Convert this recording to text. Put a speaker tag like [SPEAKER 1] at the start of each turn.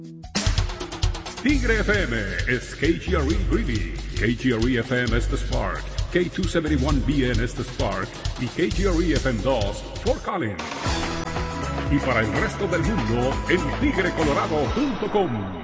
[SPEAKER 1] Tigre FM is KGRE Greeley, KGRE FM es The Spark, K271BN es The Spark y KGRE FM2 Fort Collins. Y para el resto del mundo en tigrecolorado.com.